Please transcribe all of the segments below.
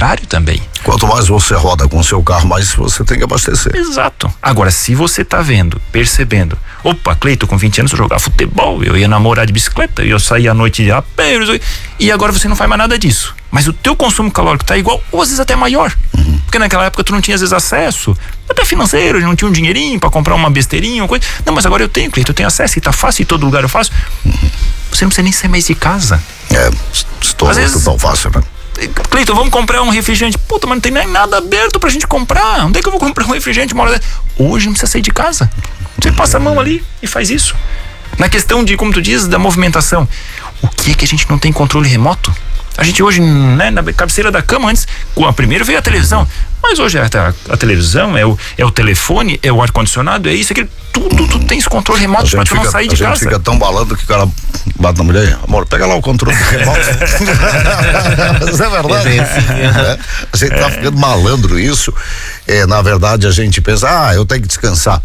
horário também. Quanto mais você roda com o seu carro, mais você tem que abastecer. Exato. Agora, se você tá vendo, percebendo, opa, Cleiton, com 20 anos eu jogava futebol, eu ia namorar de bicicleta, eu saía à noite de a pé, e agora você não faz mais nada disso. Mas o teu consumo calórico tá igual, ou às vezes até maior. Porque naquela época tu não tinha às vezes acesso, até financeiro, não tinha um dinheirinho pra comprar uma besteirinha, uma coisa. Não, mas agora eu tenho, Cleiton, eu tenho acesso e tá fácil, em todo lugar eu faço. Você não precisa nem sair mais de casa. Se torna tão fácil, né? Cleiton, vamos comprar um refrigerante. Puta, mas não tem nem nada aberto pra gente comprar. Onde é que eu vou comprar um refrigerante uma hora dessa? Hoje não precisa sair de casa. Você passa a mão ali e faz isso. Na questão de, como tu diz, da movimentação. O que é que a gente não tem controle remoto? A gente hoje, né, na cabeceira da cama, antes, primeiro veio a televisão. Mas hoje a televisão, é o telefone, é o ar-condicionado, é isso, aquilo. Tudo tu tens controle remoto pra tu não sair de casa. A gente fica tão balando que o cara bate na mulher. Amor, pega lá o controle remoto. Isso é verdade. A gente tá ficando malandro isso. Na verdade, a gente pensa, eu tenho que descansar.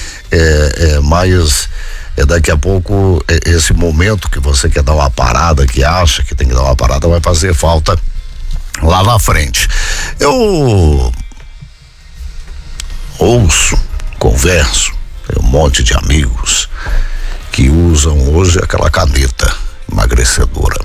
Mas daqui a pouco, esse momento que você quer dar uma parada, que acha que tem que dar uma parada, vai fazer falta lá na frente. Eu ouço, converso, tem um monte de amigos que usam hoje aquela caneta emagrecedora.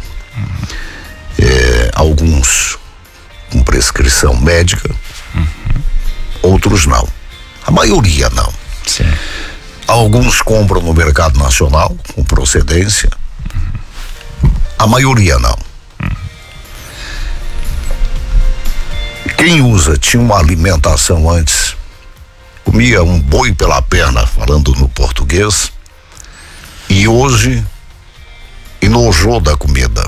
Alguns com prescrição médica, outros não. A maioria não. Sim. Alguns compram no mercado nacional com procedência. A maioria não. Quem usa tinha uma alimentação antes, comia um boi pela perna, falando no português, e hoje enojou da comida.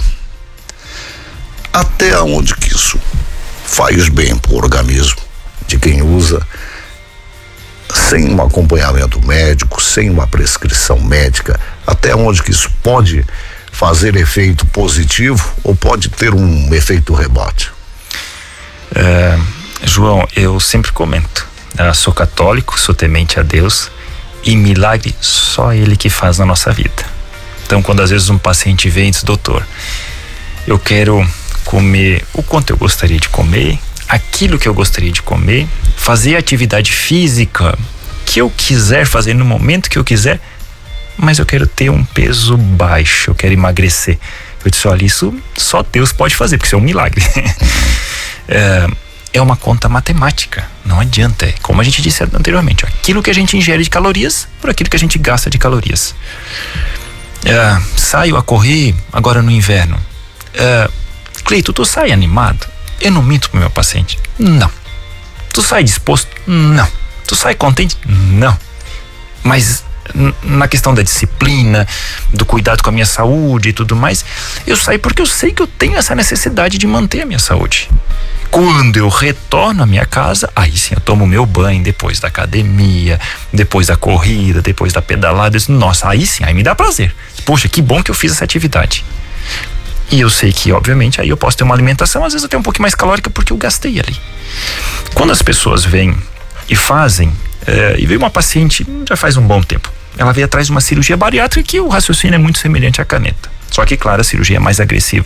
Até onde que isso faz bem pro organismo de quem usa sem um acompanhamento médico, sem uma prescrição médica, até onde que isso pode fazer efeito positivo ou pode ter um efeito rebote? João, eu sempre comento, sou católico, sou temente a Deus e milagre só Ele que faz na nossa vida. Então, quando às vezes um paciente vem e diz, doutor, eu quero comer o quanto eu gostaria de comer, aquilo que eu gostaria de comer, fazer a atividade física que eu quiser fazer no momento que eu quiser, mas eu quero ter um peso baixo, eu quero emagrecer. Eu disse, olha, isso só Deus pode fazer, porque isso é um milagre. É uma conta matemática, não adianta. É como a gente disse anteriormente, aquilo que a gente ingere de calorias por aquilo que a gente gasta de calorias. Saio a correr agora no inverno. Cleiton, tu sai animado? Eu não minto pro meu paciente, não. Tu sai disposto? Não. Tu sai contente? Não. Mas na questão da disciplina, do cuidado com a minha saúde e tudo mais, eu saio porque eu sei que eu tenho essa necessidade de manter a minha saúde. Quando eu retorno à minha casa, aí sim eu tomo meu banho depois da academia, depois da corrida, depois da pedalada. Nossa, aí sim, aí me dá prazer. Poxa, que bom que eu fiz essa atividade. E eu sei que, obviamente, aí eu posso ter uma alimentação, às vezes até um pouquinho mais calórica, porque eu gastei ali. Quando as pessoas vêm e fazem, e veio uma paciente, já faz um bom tempo, ela veio atrás de uma cirurgia bariátrica que o raciocínio é muito semelhante à caneta. Só que, claro, a cirurgia é mais agressiva.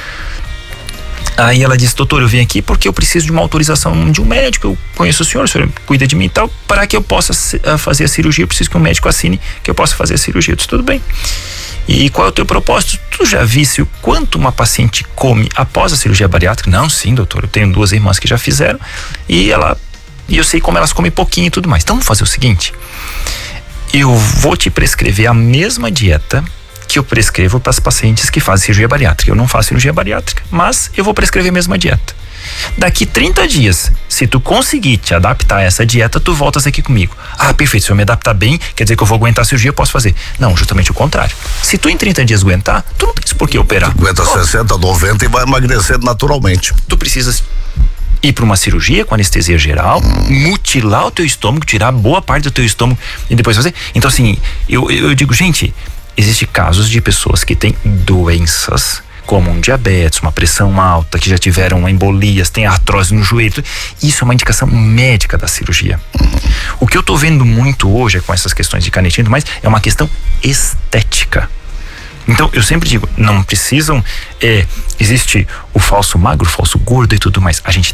Aí ela disse, doutor, eu vim aqui porque eu preciso de uma autorização de um médico, eu conheço o senhor cuida de mim e tal, para que eu possa fazer a cirurgia, eu preciso que um médico assine que eu possa fazer a cirurgia. Eu disse, tudo bem. E qual é o teu propósito? Tu já visse o quanto uma paciente come após a cirurgia bariátrica? Não, sim, doutor, eu tenho 2 irmãs que já fizeram e eu sei como elas comem pouquinho e tudo mais. Então vamos fazer o seguinte, eu vou te prescrever a mesma dieta que eu prescrevo para as pacientes que fazem cirurgia bariátrica. Eu não faço cirurgia bariátrica, mas eu vou prescrever a mesma dieta. Daqui 30 dias, se tu conseguir te adaptar a essa dieta, tu voltas aqui comigo. Perfeito, se eu me adaptar bem, quer dizer que eu vou aguentar a cirurgia, eu posso fazer. Não, justamente o contrário. Se tu em 30 dias aguentar, tu não tens por que operar. Tu aguenta 60, 90 e vai emagrecendo naturalmente. Tu precisas ir para uma cirurgia com anestesia geral, mutilar o teu estômago, tirar boa parte do teu estômago e depois fazer. Então assim, eu digo, gente, existem casos de pessoas que têm doenças como um diabetes, uma pressão alta, que já tiveram embolias, tem artrose no joelho. Isso é uma indicação médica da cirurgia. O que eu tô vendo muito hoje com essas questões de canetinha e tudo mais é uma questão estética. Então eu sempre digo, não precisam, existe o falso magro, o falso gordo e tudo mais. A gente